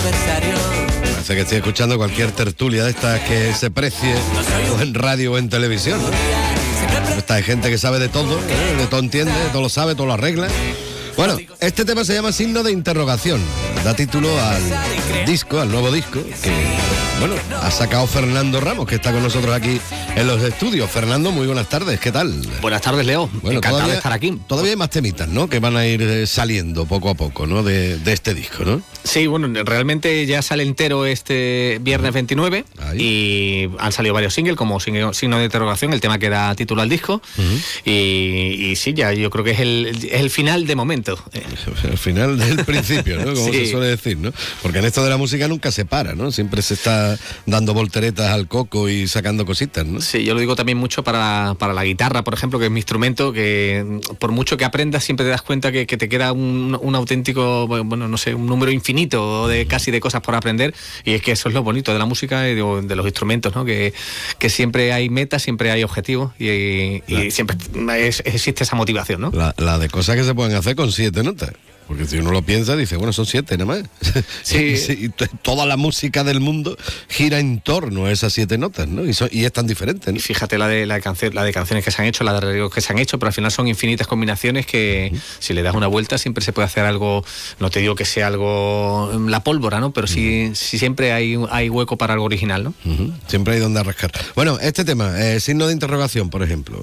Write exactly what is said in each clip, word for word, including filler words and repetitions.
Parece que estoy escuchando cualquier tertulia de estas que se precie o en radio o en televisión, ¿no? Esta hay gente que sabe de todo, ¿eh? De todo entiende, de todo lo sabe, todo lo arregla. Bueno, este tema se llama Signo de Interrogación. Da título al disco, al nuevo disco, que, bueno, ha sacado Fernando Ramos, que está con nosotros aquí en los estudios. Fernando, muy buenas tardes, ¿qué tal? Buenas tardes, Leo. Bueno, encantado todavía, de estar aquí. Todavía hay más temitas, ¿no?, que van a ir eh, saliendo poco a poco, ¿no?, de, de este disco, ¿no? Sí, bueno, realmente ya sale entero este viernes veintinueve. Ahí. Y han salido varios singles, como signo, signo de interrogación, el tema que da título al disco. Uh-huh. y, y sí, ya yo creo que es el, es el final de momento. El final del principio, ¿no?, como sí. se suele decir, ¿no? Porque en esto de la música nunca se para, ¿no? Siempre se está dando volteretas al coco y sacando cositas, ¿no? Sí, yo lo digo también mucho para, para la guitarra, por ejemplo, que es mi instrumento, que por mucho que aprendas siempre te das cuenta que, que te queda un, un auténtico, bueno, no sé, un número infinito de casi de cosas por aprender, y es que eso es lo bonito de la música y de, de los instrumentos, ¿no? Que, que siempre hay metas, siempre hay objetivos y, y, y siempre es, existe esa motivación, ¿no? La, la de cosas que se pueden hacer con siete notas. Porque si uno lo piensa, dice, bueno, son siete nada más. Sí. sí toda la música del mundo gira en torno a esas siete notas, ¿no? Y, son, y es tan diferente, ¿no? Y fíjate la de, la, canción, la de canciones que se han hecho, la de arreglos que se han hecho, pero al final son infinitas combinaciones que uh-huh. si le das una vuelta siempre se puede hacer algo, no te digo que sea algo la pólvora, ¿no? Pero sí, uh-huh. sí siempre hay, hay hueco para algo original, ¿no? Uh-huh. Siempre hay donde rascar. Bueno, este tema, eh, signo de interrogación, por ejemplo.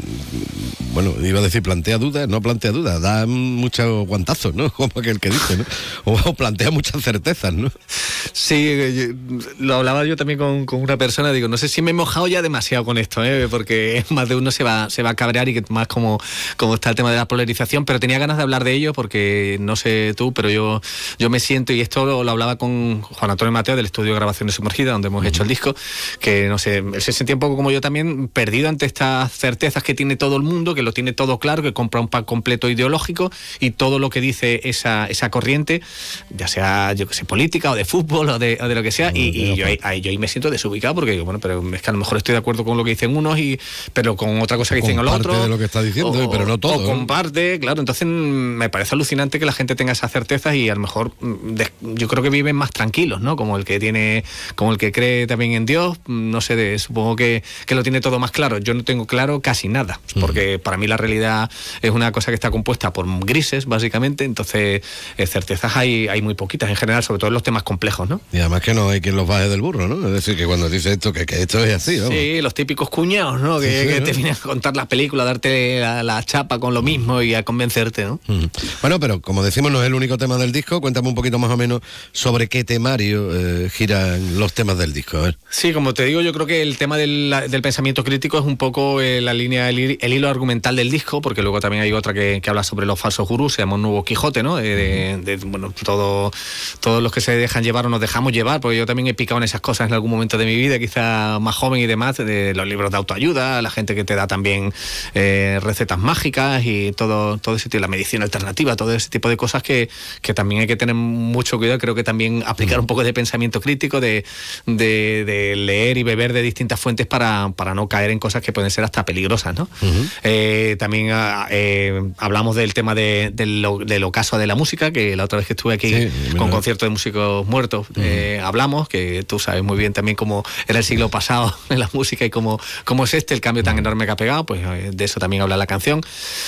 Bueno, iba a decir, plantea dudas, no plantea dudas, da muchos guantazos, ¿no? Como aquel que dice, ¿no? O plantea muchas certezas, ¿no? Sí, yo, lo hablaba yo también con, con una persona, digo, no sé si me he mojado ya demasiado con esto, ¿eh? Porque más de uno se va, se va a cabrear y que más como, como está el tema de la polarización, pero tenía ganas de hablar de ello porque, no sé tú, pero yo, yo me siento, y esto lo, lo hablaba con Juan Antonio Mateo del estudio de Grabaciones Sumergidas, donde hemos uh-huh. hecho el disco, que, no sé, él se sentía un poco como yo también, perdido ante estas certezas que tiene todo el mundo, que lo tiene todo claro, que compra un pack completo ideológico y todo lo que dice esa, esa corriente, ya sea, yo que sé, política o de fútbol o de, o de lo que sea, y, y yo, ahí, yo ahí me siento desubicado porque digo, bueno, pero es que a lo mejor estoy de acuerdo con lo que dicen unos, y pero con otra cosa que dicen el otro. Comparte de lo que está diciendo, o, pero no todo. O comparte, ¿eh? Claro, entonces me parece alucinante que la gente tenga esas certezas y a lo mejor de, yo creo que viven más tranquilos, ¿no? Como el que tiene, como el que cree también en Dios, no sé, de, supongo que, que lo tiene todo más claro. Yo no tengo claro casi nada, porque mm. para mí la realidad es una cosa que está compuesta por grises, básicamente, entonces eh, certezas hay, hay muy poquitas en general, sobre todo en los temas complejos, ¿no? Y además que no hay quien los baje del burro, ¿no? Es decir, que cuando dice esto, que, que esto es así, ¿no? Sí, los típicos cuñados, ¿no? Que, sí, sí, que ¿no? te vienen a contar las películas, a darte la, la chapa con lo mismo y a convencerte, ¿no? Mm. Bueno, pero como decimos, no es el único tema del disco. Cuéntame un poquito más o menos sobre qué temario eh, giran los temas del disco, a ver. Sí, como te digo, yo creo que el tema del, del pensamiento crítico es un poco eh, la línea, el, el hilo argumental del disco, porque luego también hay otra que, que habla sobre los falsos gurús, se llama Un Nuevo Quijote, ¿no? De, de, de, bueno, todo, todos los que se dejan llevar o nos dejamos llevar, porque yo también he picado en esas cosas en algún momento de mi vida, quizá más joven y demás, de los libros de autoayuda, la gente que te da también eh, recetas mágicas y todo, todo ese tipo, la medicina alternativa, todo ese tipo de cosas que, que también hay que tener mucho cuidado. Creo que también aplicar un poco de pensamiento crítico, de, de, de leer y beber de distintas fuentes para, para no caer en cosas que pueden ser hasta peligrosas, ¿no? Uh-huh. Eh, también eh, hablamos del tema de, de lo, del ocaso de la música, que la otra vez que estuve aquí sí, con mira. concierto de músicos muertos, uh-huh. eh, hablamos, que tú sabes muy bien también cómo era el siglo pasado en la música y cómo, cómo es este, el cambio tan enorme que ha pegado, pues de eso también habla la canción.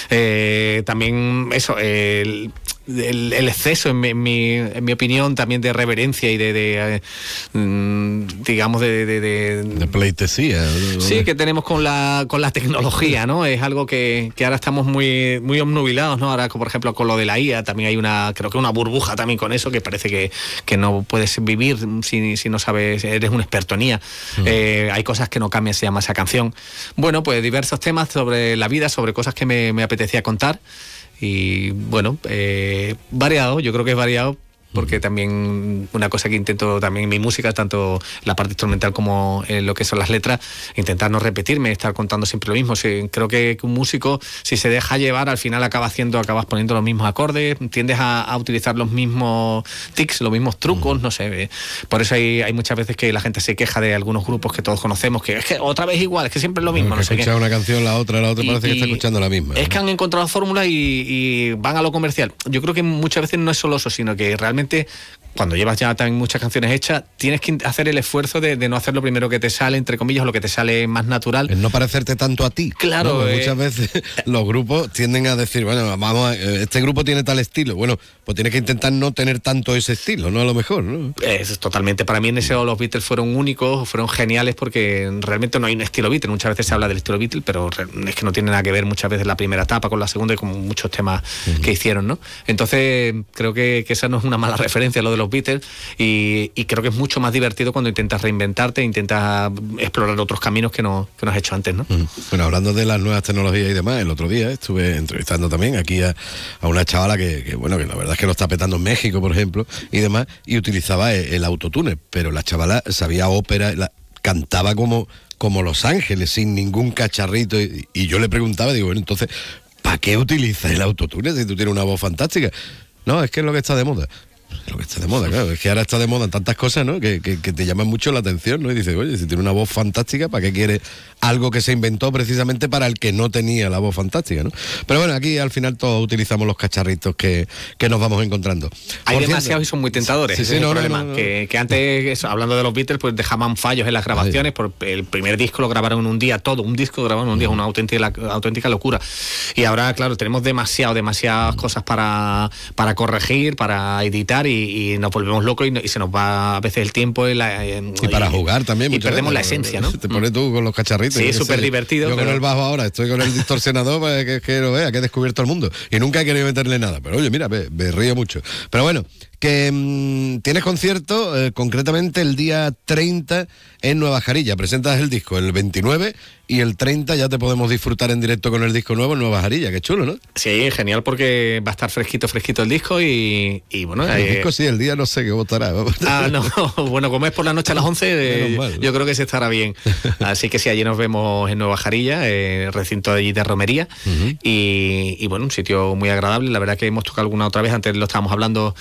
Eh, también eso, el, el, el exceso, en mi, en, mi, en mi opinión, también de reverencia y de, de eh, digamos, de... De, de, de pleitesía. Sí, que tenemos con la con la tecnología, ¿no? Es algo que, que ahora estamos muy, muy obnubilados, ¿no? Ahora, por ejemplo, con lo de la I A, también hay una, creo que una burbuja también con eso, que parece que, que no puedes vivir si, si no sabes, eres un experto en I A. Uh-huh. Eh, hay cosas que no cambian, se llama esa canción. Bueno, pues diversos temas sobre la vida, sobre cosas que me, me apetecía contar. Y bueno, eh, variado, yo creo que es variado, porque también una cosa que intento también en mi música, tanto la parte instrumental como en lo que son las letras, intentar no repetirme, estar contando siempre lo mismo. Sí, creo que un músico, si se deja llevar, al final acaba haciendo, acabas poniendo los mismos acordes, tiendes a, a utilizar los mismos tics, los mismos trucos, uh-huh. no sé. Por eso hay, hay muchas veces que la gente se queja de algunos grupos que todos conocemos, que es que otra vez igual, es que siempre es lo mismo. No, no sé escucha una canción, la otra, la otra, y, parece que está escuchando la misma. Es ¿no? que han encontrado la fórmula y, y van a lo comercial. Yo creo que muchas veces no es solo eso, sino que realmente cuando llevas ya también muchas canciones hechas, tienes que hacer el esfuerzo de, de no hacer lo primero que te sale, entre comillas, o lo que te sale más natural. El no parecerte tanto a ti. Claro. ¿no? Eh, muchas veces los grupos tienden a decir, bueno, vamos, a, este grupo tiene tal estilo. Bueno, pues tienes que intentar no tener tanto ese estilo, ¿no? A lo mejor, ¿no? Es totalmente. Para mí en ese los Beatles fueron únicos, fueron geniales, porque realmente no hay un estilo Beatles. Muchas veces se habla del estilo Beatles, pero es que no tiene nada que ver muchas veces la primera etapa con la segunda y con muchos temas uh-huh. que hicieron, ¿no? Entonces, creo que, que esa no es una mala referencia, lo de los Beatles, y, y creo que es mucho más divertido cuando intentas reinventarte, intentas explorar otros caminos que no, que no has hecho antes, ¿no? Uh-huh. Bueno, hablando de las nuevas tecnologías y demás, el otro día estuve entrevistando también aquí a, a una chavala que, que, bueno, que la verdad es que lo está petando en México, por ejemplo, y demás, y utilizaba el, el autotune, pero la chavala sabía ópera, la, cantaba como, como Los Ángeles, sin ningún cacharrito, y, y yo le preguntaba, digo, bueno, entonces, ¿para qué utilizas el autotune si tú tienes una voz fantástica? No, es que es lo que está de moda. Lo que está de moda, claro, es que ahora está de moda en tantas cosas, ¿no? Que, que, que te llaman mucho la atención, ¿no? Y dices, oye, si tiene una voz fantástica, ¿para qué quiere algo que se inventó precisamente para el que no tenía la voz fantástica, ¿no? Pero bueno, aquí al final todos utilizamos los cacharritos que, que nos vamos encontrando. Hay Por demasiados cierto, y son muy tentadores. Sí, sí, ese no, es el no, problema. no, no. Que, que antes, eso, hablando de los Beatles, pues dejaban fallos en las grabaciones. Por el primer disco lo grabaron en un día, todo, un disco grabaron en un día, una auténtica, auténtica locura. Y ahora, claro, tenemos demasiado, demasiadas cosas para, para corregir, para editar, y, y nos volvemos locos y, y se nos va a veces el tiempo y, la, y, y para jugar también y perdemos veces, la esencia, ¿no? Te pones tú con los cacharritos. Sí, es súper divertido. Yo pero... con el bajo ahora estoy con el distorsionador para que, que lo vea, que he descubierto el mundo y nunca he querido meterle nada, pero oye, mira, me, me río mucho. Pero bueno, que mmm, tienes concierto eh, concretamente el día treinta en Nueva Jarilla. Presentas el disco el veintinueve y el treinta ya te podemos disfrutar en directo con el disco nuevo en Nueva Jarilla. Qué chulo, ¿no? Sí, genial, porque va a estar fresquito, fresquito el disco y, y bueno... El eh... disco sí, el día no sé qué votará. Ah, no, bueno, como es por la noche a las once, eh, yo creo que se estará bien. Así que sí, allí nos vemos en Nueva Jarilla, eh, recinto allí de romería, uh-huh. y, y bueno, un sitio muy agradable. La verdad que hemos tocado alguna otra vez, antes lo estábamos hablando,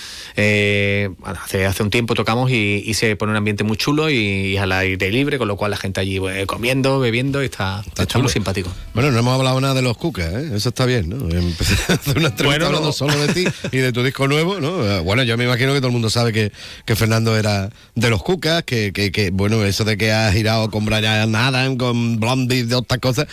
eh, hace, hace un tiempo tocamos y, y se pone un ambiente muy chulo y, y al aire libre, con lo cual la gente allí eh, comiendo, bebiendo, y está, está, está muy simpático. Bueno, no hemos hablado nada de los Cucas, ¿eh? Eso está bien, ¿no? Empecé a hacer una entrevista bueno, hablando no. solo de ti y de tu disco nuevo, ¿no? Bueno, yo me imagino que todo el mundo sabe que, que Fernando era de los Cucas, que, que, que bueno, eso de que ha girado con Bryan Adams, con Blondie, de otras cosas,